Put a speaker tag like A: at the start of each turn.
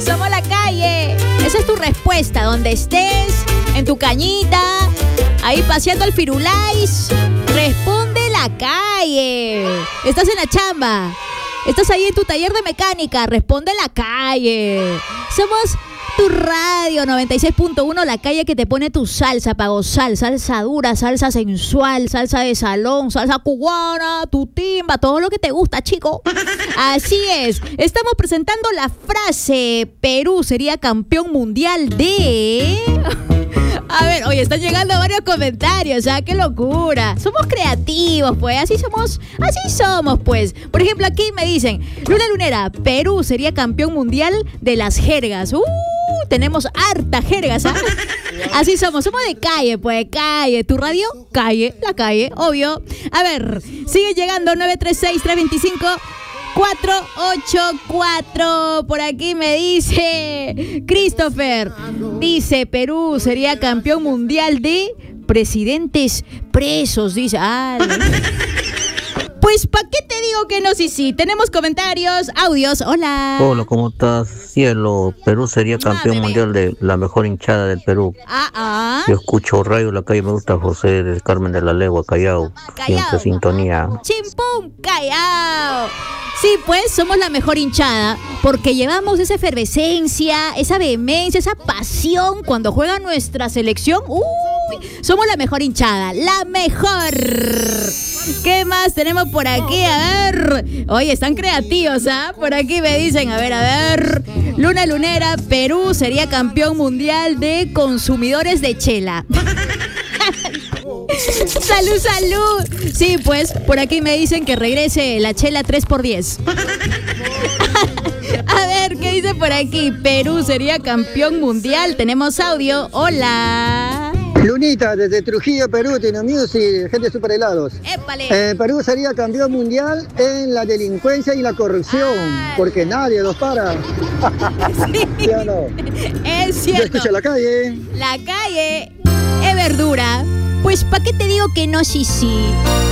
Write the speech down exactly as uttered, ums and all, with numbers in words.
A: Somos la calle. Esa es tu respuesta. Donde estés, en tu cañita, ahí paseando el firulais, responde la calle. Estás en la chamba, estás ahí en tu taller de mecánica, responde la calle. Somos tu radio noventa y seis punto uno, la calle que te pone tu salsa para gozar, salsa dura, salsa sensual, salsa de salón, salsa cubana, tu timba, todo lo que te gusta, chico. Así es, estamos presentando la frase: Perú sería campeón mundial de... A ver, oye, están llegando varios comentarios, ¿ah? ¡Qué locura! Somos creativos, pues, así somos, así somos, pues. Por ejemplo, aquí me dicen, Luna Lunera, Perú sería campeón mundial de las jergas. ¡Uh! Tenemos harta jergas, ¿ah? Así somos, somos de calle, pues, calle. ¿Tu radio? Calle, la calle, obvio. A ver, sigue llegando nueve tres seis, tres dos cinco, cuatro ocho cuatro. Por aquí me dice Christopher. Dice, Perú sería campeón mundial de presidentes presos. Dice, ah, pues, ¿para qué te digo que no? Sí, sí. Tenemos comentarios, audios. Hola.
B: Hola, ¿cómo estás? Cielo, Perú sería campeón
A: ah,
B: mundial de la mejor hinchada del Perú.
A: Ah, ah.
B: Yo escucho Radio La Calle, me gusta José del Carmen de la Legua, Callao.
A: Callao.
B: Siempre sintonía.
A: Chimpum, Callao. Sí, pues somos la mejor hinchada porque llevamos esa efervescencia, esa vehemencia, esa pasión cuando juega nuestra selección. Uy, somos la mejor hinchada, la mejor. ¿Qué más tenemos por aquí? A ver. Oye, están creativos, ¿ah? Por aquí me dicen, a ver, a ver. Luna Lunera, Perú sería campeón mundial de consumidores de chela. Salud, salud. Sí, pues, por aquí me dicen que regrese la chela tres por diez. A ver, ¿qué dice por aquí? Perú sería campeón mundial. Tenemos audio. Hola.
C: Lunita, desde Trujillo, Perú, Tino Music, gente super helados.
A: Épale.
C: Eh, Perú sería campeón mundial en la delincuencia y la corrupción,
A: ah.
C: porque nadie los para.
A: Sí.
C: ¿Sí o no?
A: Es cierto.
C: Yo escucho la calle.
A: La calle es verdura. Pues, ¿para qué te digo que no? Sí, sí.